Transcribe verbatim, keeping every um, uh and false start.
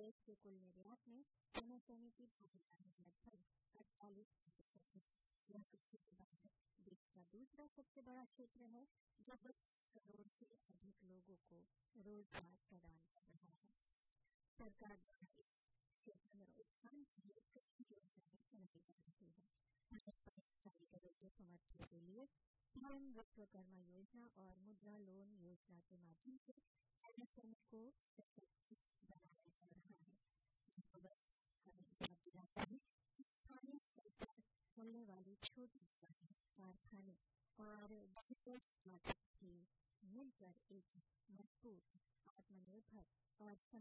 देश के कुल निर्यात में एमएसएमई की भागीदारी लगभग अड़तालीस प्रतिशत है। यह कृषि के बाद देश का दूसरा सबसे बड़ा क्षेत्र है जो दस करोड़ से अधिक लोगों को रोजगार प्रदान कर रहा है। सरकार द्वारा इस क्षेत्र में उत्थान के लिए कई योजनाएं चलाई जा रही है। कारीगरों के समर्थन के लिए पीएम विश्वकर्मा योजना और मुद्रा लोन योजना के माध्यम से एमएसएमई को सशक्त बनाया जा रहा है। जिसके वर्ष दिलाता है कि स्थानीय स्तर पर चलने वाली छोटी दुकानें, कारखाने और डिजिटल स्टार्टअप भी मिलकर एक मजबूत, आत्मनिर्भर और